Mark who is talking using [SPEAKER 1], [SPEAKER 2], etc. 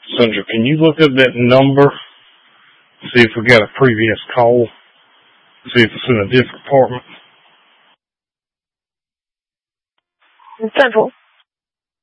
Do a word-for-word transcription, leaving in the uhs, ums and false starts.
[SPEAKER 1] Sandra, can you look up that number? See if we got a previous call. See if it's in a different department.
[SPEAKER 2] Central.